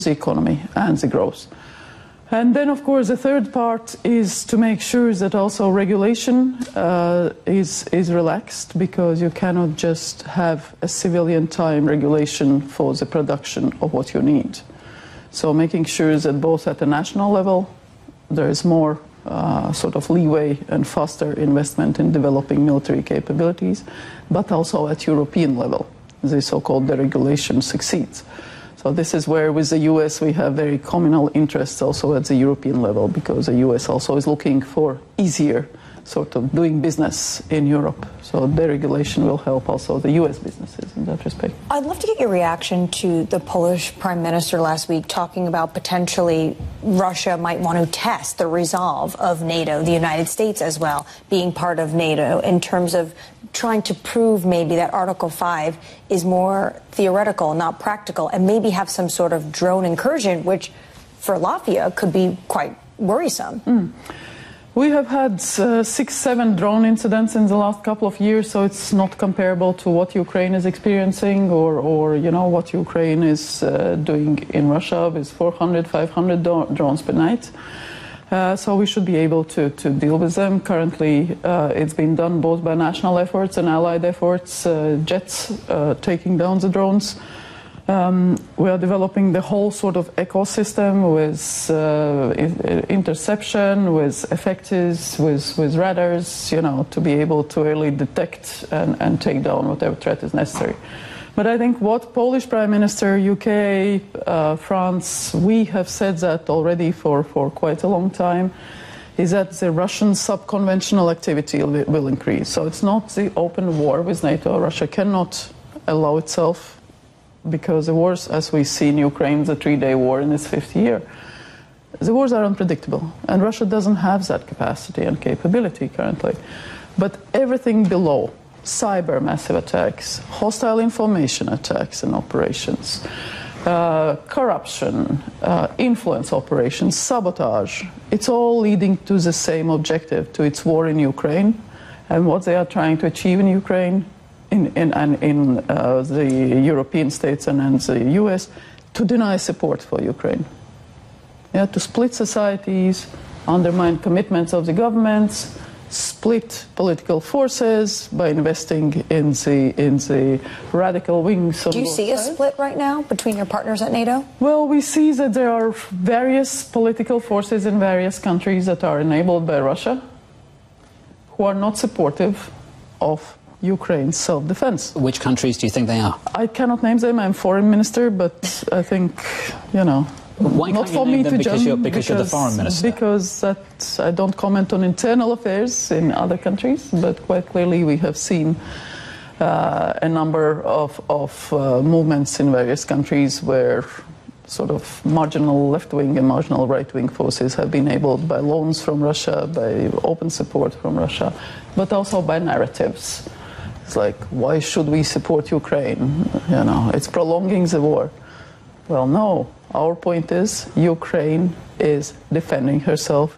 the economy and the growth. And then, of course, the third part is to make sure that also regulation is relaxed, because you cannot just have a civilian time regulation for the production of what you need. So making sure that both at the national level there is more sort of leeway and faster investment in developing military capabilities, but also at European level, the so-called deregulation succeeds. So this is where with the US we have very communal interests also at the European level, because the US also is looking for easier sort of doing business in Europe. So deregulation will help also the US businesses in that respect. I'd love to get your reaction to the Polish Prime Minister last week talking about potentially Russia might want to test the resolve of NATO, the United States as well, being part of NATO, in terms of trying to prove maybe that Article 5 is more theoretical, not practical, and maybe have some sort of drone incursion, which for Latvia could be quite worrisome. We have had 6-7 drone incidents in the last couple of years, so it's not comparable to what Ukraine is experiencing or you know, what Ukraine is doing in Russia with 400, 500 drones per night. So we should be able to deal with them. Currently, it's been done both by national efforts and allied efforts, jets taking down the drones. We are developing the whole sort of ecosystem with interception, with effectors, with radars, you know, to be able to early detect and take down whatever threat is necessary. But I think what Polish Prime Minister, UK, France, we have said that already for quite a long time, is that the Russian subconventional activity will increase. So it's not the open war with NATO. Russia cannot allow itself, because the wars, as we see in Ukraine, the 3-day war in its 5th year, the wars are unpredictable, and Russia doesn't have that capacity and capability currently. But everything below, cyber massive attacks, hostile information attacks and operations, corruption, influence operations, sabotage, it's all leading to the same objective, to its war in Ukraine, and what they are trying to achieve in Ukraine, in the European states and the US, to deny support for Ukraine. Yeah, to split societies, undermine commitments of the governments, split political forces by investing in the radical wings of Do you see a split right now between your partners at NATO? Well, we see that there are various political forces in various countries that are enabled by Russia who are not supportive of Ukraine's self-defense. Which countries do you think they are? I cannot name them. I'm foreign minister, but I think, you know, why not can't for you name me them? to judge, Because you're the foreign minister. Because that I don't comment on internal affairs in other countries, but quite clearly we have seen a number of movements in various countries where sort of marginal left-wing and marginal right-wing forces have been enabled by loans from Russia, by open support from Russia, but also by narratives. It's like, why should we support Ukraine? You know, it's prolonging the war. Well, no. Our point is Ukraine is defending herself.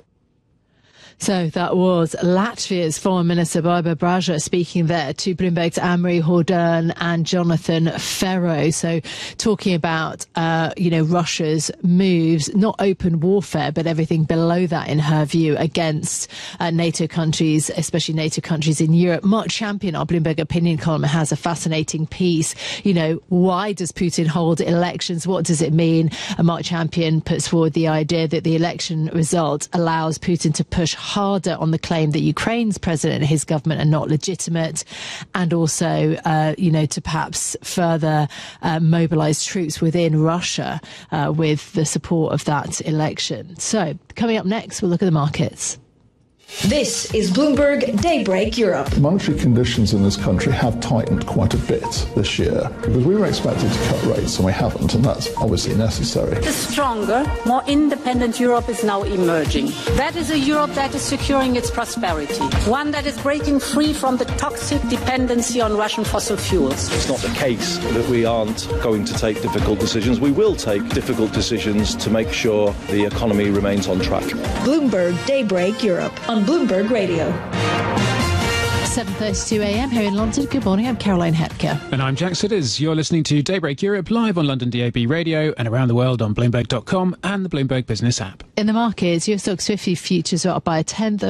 So that was Latvia's Foreign Minister Baiba Braža speaking there to Bloomberg's Anne-Marie Hordern and Jonathan Ferro. So talking about, Russia's moves, not open warfare, but everything below that, in her view, against NATO countries, especially NATO countries in Europe. Mark Champion, our Bloomberg opinion column, has a fascinating piece. You know, why does Putin hold elections? What does it mean? And Mark Champion puts forward the idea that the election result allows Putin to push harder on the claim that Ukraine's president and his government are not legitimate, and also, to perhaps further mobilise troops within Russia with the support of that election. So, coming up next, we'll look at the markets. This is Bloomberg Daybreak Europe. Monetary conditions in this country have tightened quite a bit this year because we were expected to cut rates and we haven't, and that's obviously necessary. A stronger, more independent Europe is now emerging. That is a Europe that is securing its prosperity, one that is breaking free from the toxic dependency on Russian fossil fuels. It's not the case that we aren't going to take difficult decisions. We will take difficult decisions to make sure the economy remains on track. Bloomberg Daybreak Europe on Bloomberg Radio. 7:32 a.m. here in London. Good morning, I'm Caroline Hepker. And I'm Jack Sidders. You're listening to Daybreak Europe live on London DAB radio and around the world on Bloomberg.com and the Bloomberg Business app. In the markets, US Stoxx 50 futures are up by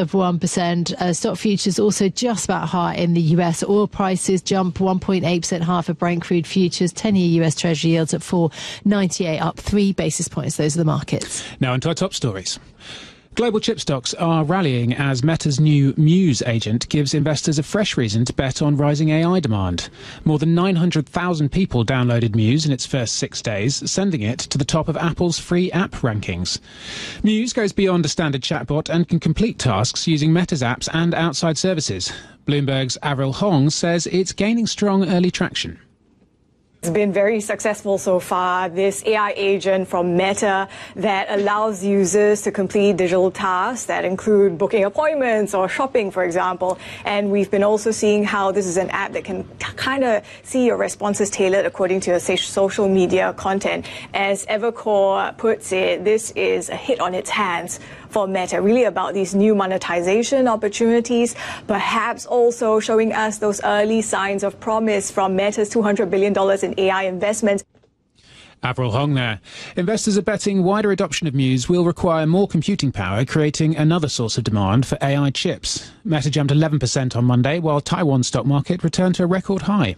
0.1%. Stock futures also just about high in the US. Oil prices jump 1.8% higher for Brent crude futures. 10-year US Treasury yields at 4.98, up 3 basis points. Those are the markets. Now into our top stories. Global chip stocks are rallying as Meta's new Muse agent gives investors a fresh reason to bet on rising AI demand. More than 900,000 people downloaded Muse in its first 6 days, sending it to the top of Apple's free app rankings. Muse goes beyond a standard chatbot and can complete tasks using Meta's apps and outside services. Bloomberg's Avril Hong says it's gaining strong early traction. It's been very successful so far, this AI agent from Meta that allows users to complete digital tasks that include booking appointments or shopping, for example. And we've been also seeing how this is an app that can kind of see your responses tailored according to your social media content. As Evercore puts it, this is a hit on its hands for Meta, really about these new monetization opportunities, perhaps also showing us those early signs of promise from Meta's $200 billion in AI investments. Avril Hong there. Investors are betting wider adoption of Muse will require more computing power, creating another source of demand for AI chips. Meta jumped 11% on Monday, while Taiwan's stock market returned to a record high.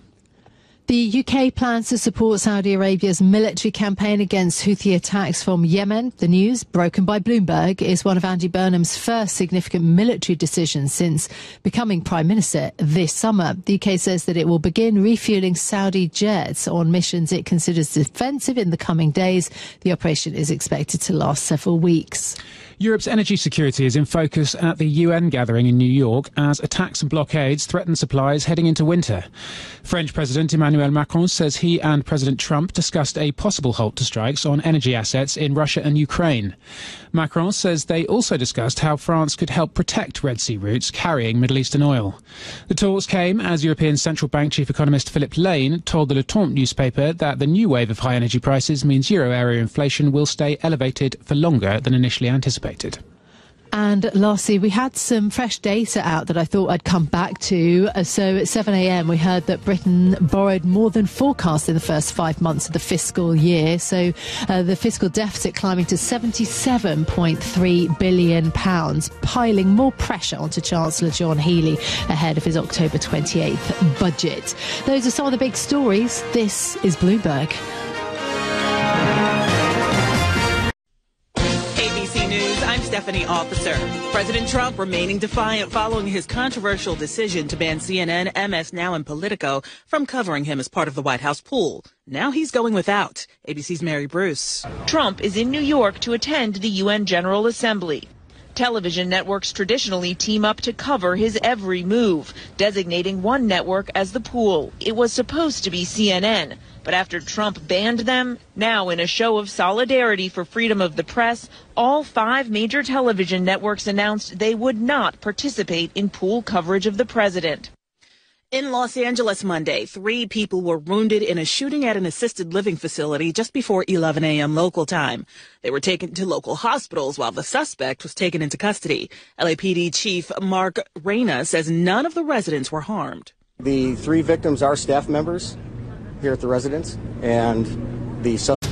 The UK plans to support Saudi Arabia's military campaign against Houthi attacks from Yemen. The news, broken by Bloomberg, is one of Andy Burnham's first significant military decisions since becoming Prime Minister this summer. The UK says that it will begin refuelling Saudi jets on missions it considers defensive in the coming days. The operation is expected to last several weeks. Europe's energy security is in focus at the UN gathering in New York as attacks and blockades threaten supplies heading into winter. French President Emmanuel Macron says he and President Trump discussed a possible halt to strikes on energy assets in Russia and Ukraine. Macron says they also discussed how France could help protect Red Sea routes carrying Middle Eastern oil. The talks came as European Central Bank chief economist Philippe Lane told the Le Temps newspaper that the new wave of high energy prices means euro area inflation will stay elevated for longer than initially anticipated. And lastly, we had some fresh data out that I thought I'd come back to. So at 7 a.m, we heard that Britain borrowed more than forecast in the first 5 months of the fiscal year. So the fiscal deficit climbing to £77.3 billion, piling more pressure onto Chancellor John Healey ahead of his October 28th budget. Those are some of the big stories. This is Bloomberg. I'm Stephanie Officer. President Trump remaining defiant following his controversial decision to ban CNN, MS Now, and Politico from covering him as part of the White House pool. Now he's going without. ABC's Mary Bruce. Trump is in New York to attend the UN General Assembly. Television networks traditionally team up to cover his every move, designating one network as the pool. It was supposed to be CNN, but after Trump banned them, now in a show of solidarity for freedom of the press, all 5 major television networks announced they would not participate in pool coverage of the president. In Los Angeles Monday, 3 people were wounded in a shooting at an assisted living facility just before 11 a.m. local time. They were taken to local hospitals while the suspect was taken into custody. LAPD Chief Mark Reyna says none of the residents were harmed. The 3 victims are staff members here at the residence, and the